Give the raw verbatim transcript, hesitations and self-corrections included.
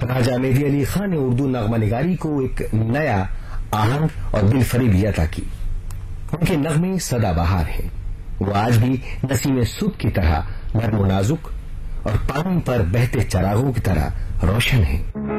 राजा मेहदी अली खान ने उर्दू नगमा निगारी को एक नया आहंग और दिलफरेबी अता की। उनके नगमे सदाबहार हैं। वो आज भी नसीम सुबह की तरह नर्म नाजुक और पानी पर बहते चरागों की तरह रोशन हैं।